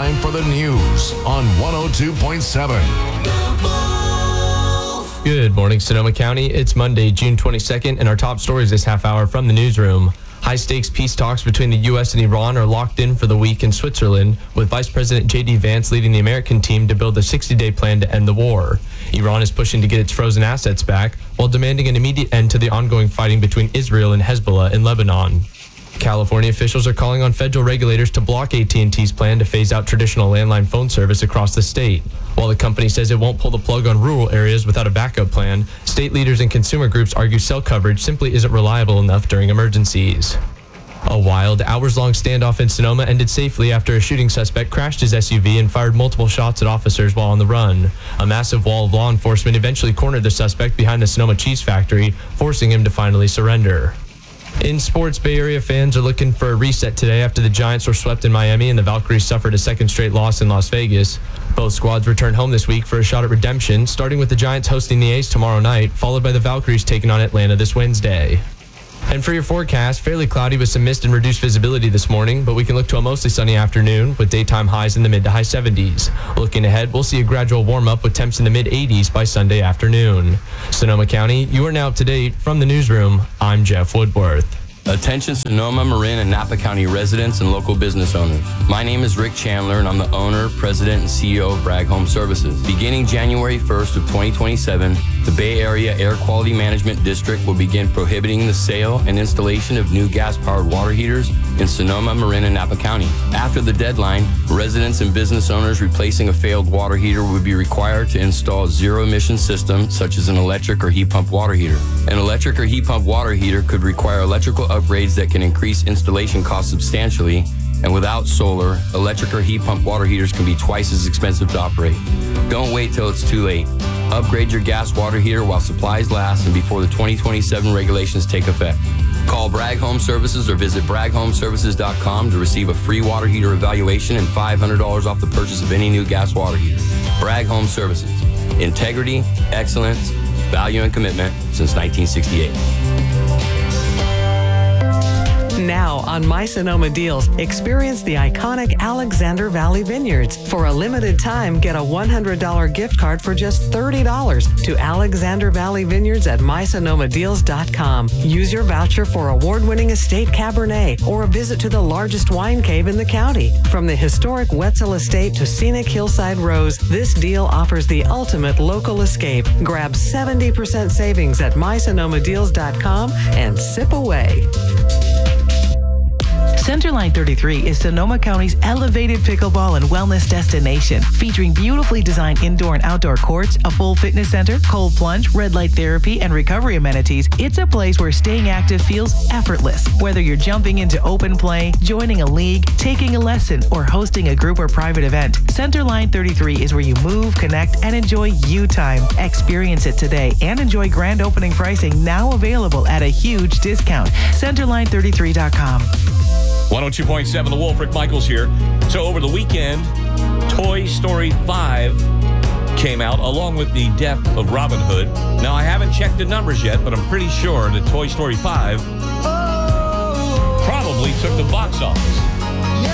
time for the news on 102.7. Good morning, Sonoma County. It's Monday, June 22nd, and our top stories this half hour from the newsroom. High-stakes peace talks between the U.S. and Iran are locked in for the week in Switzerland, with Vice President J.D. Vance leading the American team to build a 60-day plan to end the war. Iran is pushing to get its frozen assets back, while demanding an immediate end to the ongoing fighting between Israel and Hezbollah in Lebanon. California officials are calling on federal regulators to block AT&T's plan to phase out traditional landline phone service across the state. While the company says it won't pull the plug on rural areas without a backup plan, state leaders and consumer groups argue cell coverage simply isn't reliable enough during emergencies. A wild, hours-long standoff in Sonoma ended safely after a shooting suspect crashed his SUV and fired multiple shots at officers while on the run. A massive wall of law enforcement eventually cornered the suspect behind the Sonoma cheese factory, forcing him to finally surrender. In sports, Bay Area fans are looking for a reset today after the Giants were swept in Miami and the Valkyries suffered a second straight loss in Las Vegas. Both squads return home this week for a shot at redemption, starting with the Giants hosting the A's tomorrow night, followed by the Valkyries taking on Atlanta this Wednesday. And for your forecast, fairly cloudy with some mist and reduced visibility this morning, but we can look to a mostly sunny afternoon with daytime highs in the mid to high 70s. Looking ahead, we'll see a gradual warm-up with temps in the mid 80s by Sunday afternoon. Sonoma County, you are now up to date. From the newsroom, I'm Jeff Woodworth. Attention Sonoma, Marin, and Napa County residents and local business owners. My name is Rick Chandler, and I'm the owner, president, and CEO of Bragg Home Services. Beginning January 1st of 2027, the Bay Area Air Quality Management District will begin prohibiting the sale and installation of new gas-powered water heaters in Sonoma, Marin, and Napa County. After the deadline, residents and business owners replacing a failed water heater would be required to install a zero-emission system, such as an electric or heat pump water heater. An electric or heat pump water heater could require electrical upgrades that can increase installation costs substantially, and without solar, electric or heat pump water heaters can be twice as expensive to operate. Don't wait till it's too late. Upgrade your gas water heater while supplies last and before the 2027 regulations take effect. Call Bragg Home Services or visit BraggHomeservices.com to receive a free water heater evaluation and $500 off the purchase of any new gas water heater. Bragg Home Services. Integrity, excellence, value, and commitment since 1968. Now on My Sonoma Deals, experience the iconic Alexander Valley Vineyards. For a limited time, get a $100 gift card for just $30 to Alexander Valley Vineyards at mysonomadeals.com. Use your voucher for award-winning estate Cabernet or a visit to the largest wine cave in the county. From the historic Wetzel Estate to scenic Hillside Rose, this deal offers the ultimate local escape. Grab 70% savings at mysonomadeals.com and sip away. Centerline 33 is Sonoma County's elevated pickleball and wellness destination, featuring beautifully designed indoor and outdoor courts, a full fitness center, cold plunge, red light therapy, and recovery amenities. It's a place where staying active feels effortless. Whether you're jumping into open play, joining a league, taking a lesson, or hosting a group or private event, Centerline 33 is where you move, connect, and enjoy you time. Experience it today and enjoy grand opening pricing now available at a huge discount. Centerline33.com. 102.7 The Wolf, Rick Michaels here. So over the weekend, Toy Story 5 came out along with the death of Robin Hood. Now, I haven't checked the numbers yet, but I'm pretty sure that Toy Story 5 probably took the box office.